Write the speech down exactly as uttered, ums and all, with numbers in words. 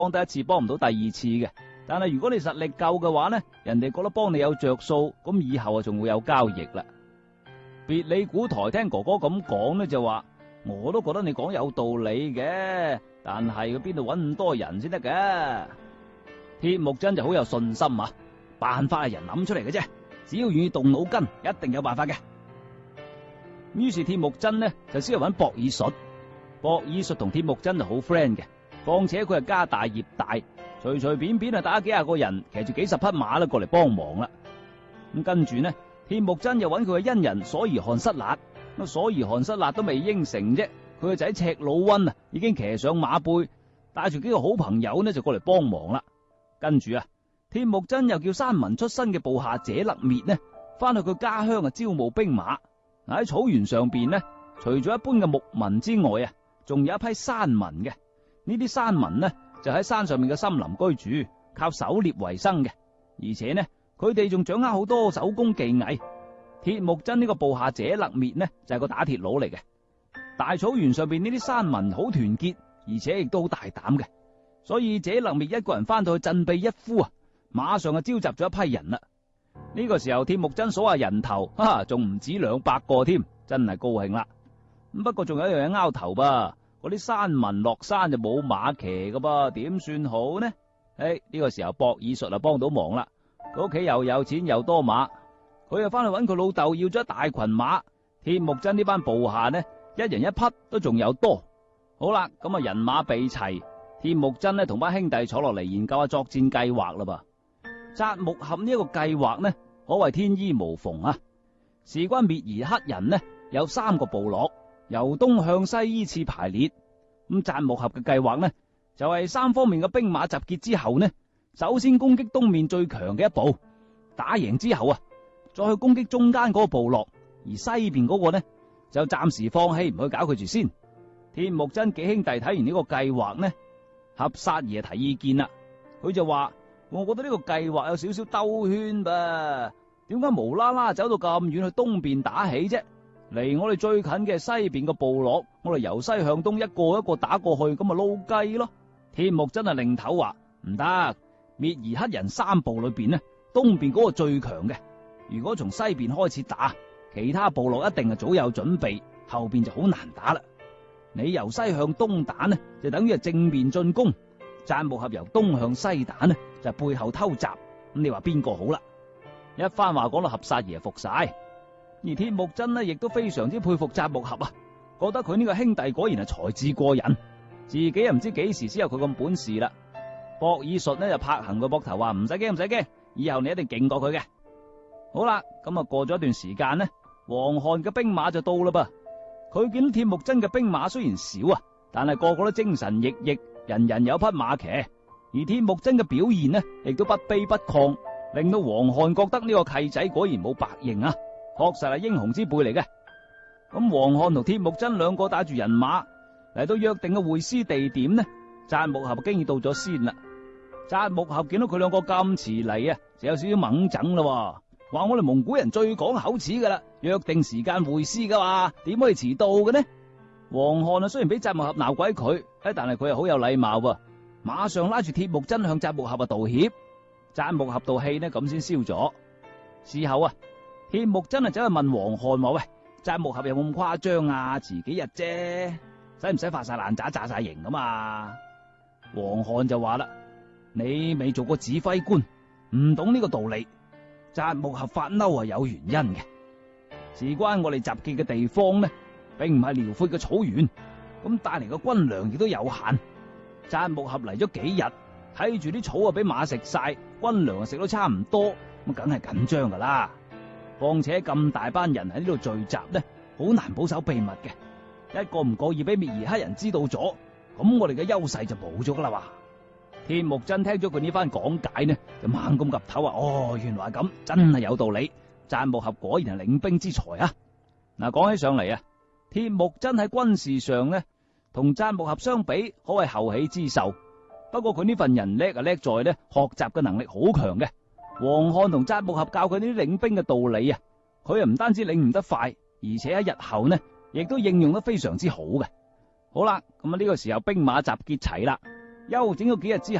幫得一次，幫唔到第二次嘅。但係如果你實力夠嘅話呢，人哋覺得幫你有着數，咁以後啊仲會有交易啦。別理古台聽哥哥咁講呢，就話我都覺得你講有道理嘅，但係佢邊度搵咁多人先得嘅？鐵木真就好有信心啊，辦法係人諗出嚟嘅啫，只要願意動腦筋，一定有辦法嘅。於是鐵木真呢就先去搵博爾術，博爾術同鐵木真就好 friend 嘅，況且佢係家大業大，隨隨便便啊打幾廿個人，騎住幾十匹馬啦過嚟幫忙啦。咁跟住呢，鐵木真又搵佢嘅恩人所兒汗失辣，咁所兒汗失辣都未應承啫，佢個仔赤魯溫啊已經騎上馬背，帶住幾個好朋友呢就過嚟幫忙啦。跟住啊，鐵木真又叫山民出身嘅部下者勒滅呢，翻去佢家鄉啊招募兵馬。喺草原上邊呢，除咗一般嘅牧民之外啊，仲有一批山民嘅。呢啲山民呢就喺山上面嘅森林居住，靠狩獵為生嘅。而且呢，佢哋仲掌握好多手工技藝。鐵木真呢個部下者勒滅呢就係個打鐵佬嚟嘅。大草原上邊呢啲山民好團結，而且亦都好大膽嘅。所以者勒滅一個人翻到去振臂一呼啊，馬上就召集咗一批人啦。呢個時候鐵木真數下人頭，哈哈，仲唔止兩百個添，真係高興啦。咁不過仲有一樣嘢拗頭噃，嗰啲山民落山就冇馬騎噶噃，點算好呢？誒，呢個時候博爾術啊幫到忙啦，佢屋企又有錢又多馬，佢又翻去搵佢老豆要咗一大群馬。鐵木真呢班部下呢，一人一匹都仲有多。好啦，咁啊人馬備齊，鐵木真呢同班兄弟坐落嚟研究下作戰計劃啦噃。扎木合呢一個計劃呢，可謂天衣無縫啊！事關滅兒黑人呢，有三個部落，由東向西依次排列。咁扎木合嘅計劃呢，就係、是、三方面嘅兵馬集結之後呢，首先攻擊東面最強嘅一部，打贏之後啊，再去攻擊中間嗰個部落，而西邊嗰個呢，就暫時放棄，唔去搞佢住先。鐵木真幾兄弟睇完呢個計劃呢，合薩爺提意見啦，佢就話：我覺得呢個計劃有少少兜圈噃，點解無啦啦走到咁遠去東邊打起啫？離我哋最近嘅西邊嘅部落，我哋由西向東一個一個打過去，咁咪撈雞咯。鐵木真係擰頭話唔得，滅兒黑人三部裏邊呢，東邊嗰個最強嘅，如果從西邊開始打，其他部落一定係早有準備，後邊就好難打啦。你由西向東打呢，就等於係正面進攻；扎木合由東向西打呢，就係背後偷襲。咁你話邊個好啦？一番話講到合薩爺服晒，而鐵木真呢亦都非常之佩服扎木合啊，覺得佢呢個兄弟果然係才智過人，自己又唔知幾時先有佢咁本事啦。博爾術呢就拍行個膊頭話唔使驚唔使驚，以後你一定勁過佢嘅。好啦，咁啊過咗一段時間呢，黃汗嘅兵馬就到啦噃。佢見到鐵木真嘅兵馬雖然少啊，但係個個都精神奕奕，人人有匹馬騎。而鐵木真嘅表現呢，亦都不卑不亢，令到黃汗覺得呢個契仔果然冇白認啊，確實係英雄之輩嚟嘅。咁黃汗同鐵木真兩個帶住人馬嚟到約定嘅會師地點呢，扎木合經已到咗先啦。扎木合見到佢兩個咁遲嚟啊，就有少少猛整啦，話我哋蒙古人最講口齒噶啦，約定時間會師噶嘛，點可以遲到嘅呢？黃汗啊，雖然俾扎木合鬧鬼佢，但係佢又好有禮貌喎，馬上拉住鐵木真向扎木合啊道歉。扎木合道氣呢咁先消咗。事後啊，鐵木真啊走去問黃汗話：喂，扎木合有冇咁誇張啊？遲幾日啫，使唔使發晒爛渣炸晒型啊嘛？黃汗就話啦：你未做過指揮官，唔懂呢個道理。扎木合發嬲係有原因嘅，事關我哋集結嘅地方呢，並唔係遼闊嘅草原，咁帶嚟嘅軍糧亦都有限。扎木合嚟咗幾日，睇住啲草啊俾馬食晒，軍糧啊食到差唔多，咁梗係緊張噶啦。況且咁大班人喺呢度聚集呢，好難保守秘密嘅，一個唔覺意俾滅兒黑人知道咗，咁我哋嘅優勢就冇咗噶啦話。鐵木真聽咗佢呢番講解呢，就猛咁岌頭話：哦，原來咁，真係有道理。扎木合果然係領兵之才啊！嗱，講起上嚟啊，鐵木真喺軍事上呢，同扎木合相比，可謂後起之秀。不過佢呢份人叻啊叻在呢，學習嘅能力好強嘅。黃汗同扎木合教佢呢啲領兵嘅道理啊，佢啊唔單止領悟得快，而且喺日後呢，亦都應用得非常之好嘅。好啦，咁啊呢個時候兵馬集結齊啦。 休整咗幾日之